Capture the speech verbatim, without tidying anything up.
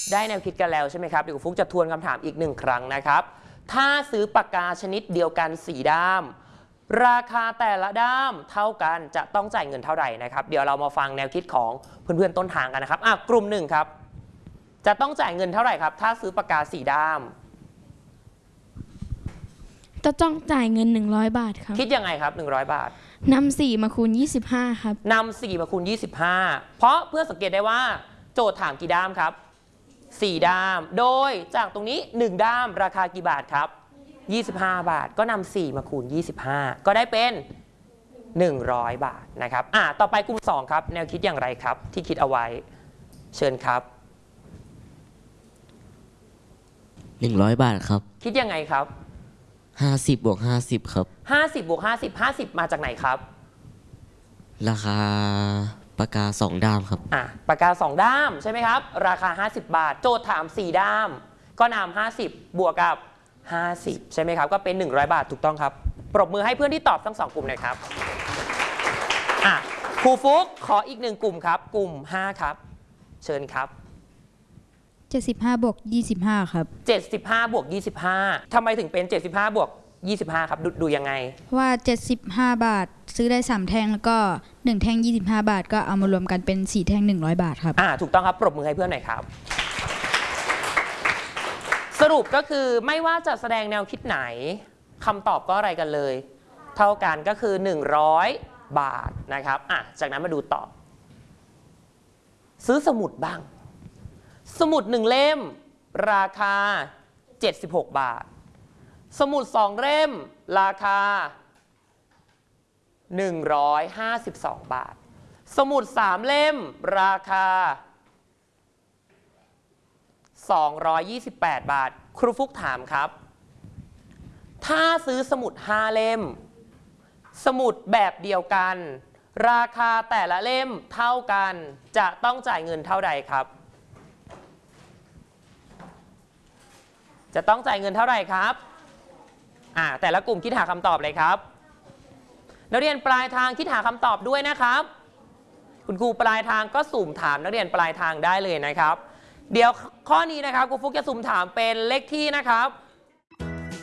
ได้แนวคิดกันแล้วใช่ไหมครับเดี๋ยวฟุกจะทวนคำถามอีกหนึ่งครั้งนะครับถ้าซื้อปากกาชนิดเดียวกันสี่ด้ามราคาแต่ละด้ามเท่ากันจะต้องจ่ายเงินเท่าไหร่นะครับเดี๋ยวเรามาฟังแนวคิดของเพื่อนๆต้นทางกันนะครับอ่ะกลุ่มหนึ่งครับจะต้องจ่ายเงินเท่าไหร่ครับถ้าซื้อปากกาสี่ด้ามจะต้องจ่ายเงินหนึ่งร้อยบาทครับคิดยังไงครับหนึ่งร้อยบาทนำสี่มาคูณยี่สิบห้าครับนำสี่มาคูณยี่สิบห้าเพราะเพื่อสังเกตได้ว่าโจทย์ถามกี่ด้ามครับสี่ด้ามโดยจากตรงนี้หนึ่งด้ามราคากี่บาทครับยี่สิบห้าบาทก็นำสี่มาคูณยี่สิบห้าก็ได้เป็นหนึ่งร้อยบาทนะครับอ่ะต่อไปกลุ่มสองครับแนวคิดอย่างไรครับที่คิดเอาไว้เชิญครับหนึ่งร้อยบาทครับคิดยังไงครับห้าสิบบวกห้าสิบครับห้าสิบบวกห้าสิบ ห้าสิบมาจากไหนครับราคาปากกาสองด้ามครับอ่ะปากกาสองด้ามใช่ไหมครับราคาห้าสิบบาทโจทย์ถามสี่ด้ามก็นำห้าสิบบวกกับห้าสิบใช่ไหมครับก็เป็นหนึ่งร้อยบาทถูกต้องครับปรบมือให้เพื่อนที่ตอบทั้งสองกลุ่มหน่อยครับอ่ะครูฟุกขออีกหนึ่งกลุ่มครับกลุ่มห้าครับเชิญครับเจ็ดสิบห้าบวกยี่สิบห้าครับเจ็ดสิบห้าบวกยี่สิบห้าทำไมถึงเป็นเจ็ดสิบห้าบวกยี่สิบห้าครับดูดูยังไงว่าเจ็ดสิบห้าบาทซื้อได้สามแท่งแล้วก็หนึ่งแท่งยี่สิบห้าบาทก็เอามารวมกันเป็นสี่แท่งหนึ่งร้อยบาทครับอ่าถูกต้องครับปรบมือให้เพื่อนหน่อยครับสรุปก็คือไม่ว่าจะแสดงแนวคิดไหนคำตอบก็อะไรกันเลยเท่ากันก็คือหนึ่งร้อยบาทนะครับอ่ะจากนั้นมาดูต่อซื้อสมุดบ้างสมุดหนึ่งเล่มราคาเจ็ดสิบหกบาทสมุดสองเล่มราคาหนึ่งร้อยห้าสิบสองบาทสมุดสามเล่มราคาสองร้อยยี่สิบแปดบาทครูฟุกถามครับถ้าซื้อสมุดห้าเล่มสมุดแบบเดียวกันราคาแต่ละเล่มเท่ากันจะต้องจ่ายเงินเท่าใดครับจะต้องจ่ายเงินเท่าไหร่ครับอ่าแต่ละกลุ่มคิดหาคำตอบเลยครับนักเรียนปลายทางคิดหาคำตอบด้วยนะครับคุณครูปลายทางก็สุ่มถามนักเรียนปลายทางได้เลยนะครับเดี๋ยวข้อนี้นะครับครูฟุกจะสุ่มถามเป็นเลขที่นะครับ